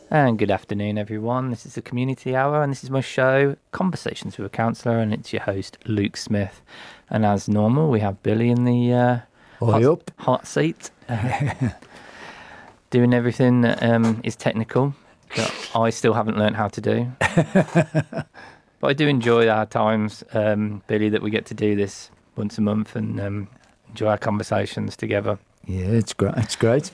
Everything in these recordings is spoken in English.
And good afternoon, everyone. This is the Community Hour, and this is my show, Conversations with a Counsellor, and it's your host, Luke Smith. And as normal, we have Billy in the Oi up. hot seat, doing everything that is technical that I still haven't learned how to do. But I do enjoy our times, Billy, that we get to do this once a month and enjoy our conversations together. Yeah, it's great. It's great.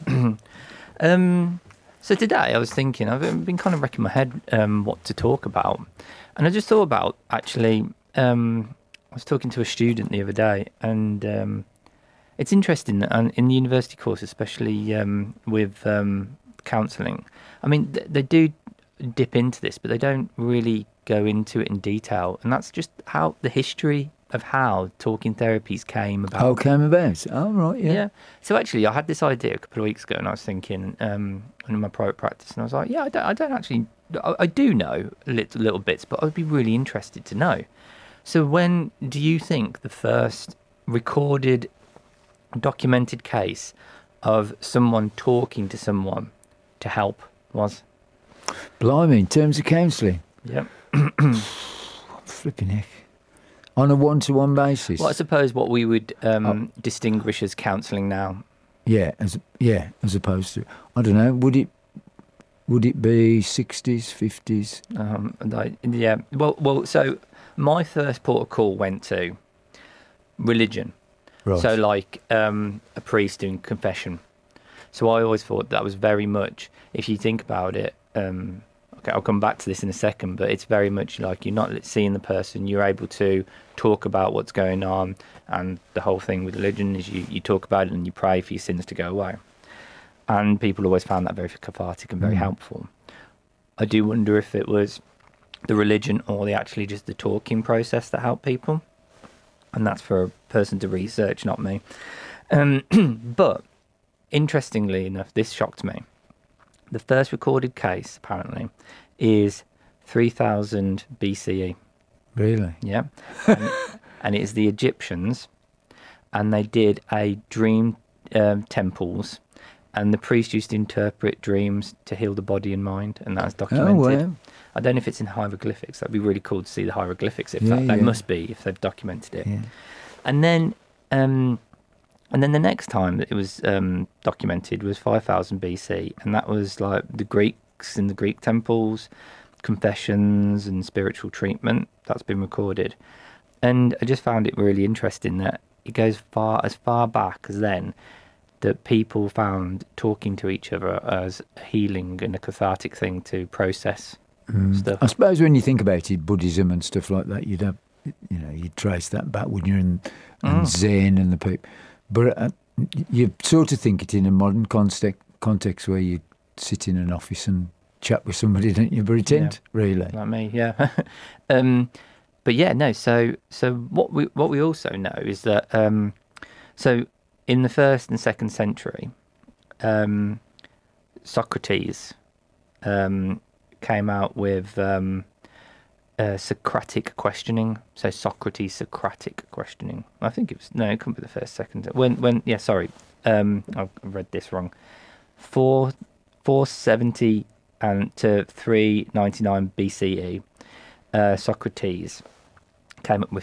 So today I was thinking, I've been kind of racking my head what to talk about. And I just thought about, actually, I was talking to a student the other day, and it's interesting that in the university course, especially with counselling, I mean, they do dip into this, but they don't really go into it in detail. And that's just how the history of how talking therapies came about. How came about? Oh, right, yeah. So actually, I had this idea a couple of weeks ago, and I was thinking in my private practice, and I was like, yeah, I don't actually, I do know little bits, but I'd be really interested to know. So when do you think the first recorded, documented case of someone talking to someone to help was? Blimey, in terms of counselling, Yep. flipping heck. On a one-to-one basis. Well, I suppose what we would distinguish as counselling now. Yeah, as opposed to, I don't know, would it be 60s, 50s? Yeah. Well. So my first port of call went to religion. Right. So like a priest doing confession. So I always thought that was very much, if you think about it, okay, I'll come back to this in a second, but it's very much like you're not seeing the person, you're able to talk about what's going on, and the whole thing with religion is you talk about it and you pray for your sins to go away. And people always found that very cathartic and very helpful. I do wonder if it was the religion or actually just the talking process that helped people. And that's for a person to research, not me. But interestingly enough, this shocked me. The first recorded case, apparently, is 3000 BCE. Really? Yeah. And it is the Egyptians, and they did a dream temples, and the priest used to interpret dreams to heal the body and mind, and that's documented. Oh, wow. I don't know if it's in hieroglyphics. That'd be really cool to see the hieroglyphics. If Yeah, they yeah. must be, if they've documented it. Yeah. And then the next time that it was documented was 5000 BC, and that was like the Greeks in the Greek temples, confessions and spiritual treatment. That's been recorded. And I just found it really interesting that it goes as far back as then, that people found talking to each other as a healing and a cathartic thing to process stuff. I suppose when you think about it, Buddhism and stuff like that, you'd trace that back, wouldn't you, and Zen and the people. But you sort of think it in a modern context where you sit in an office and chat with somebody, don't you? Pretend, really. Like me, yeah. But yeah, no. So what we also know is that so in the 1st and 2nd century, Socrates came out with Socratic questioning. So Socrates Socratic questioning. I think it couldn't be the 1st, 2nd. I've read this wrong. 470 and to 399 BCE, Socrates came up with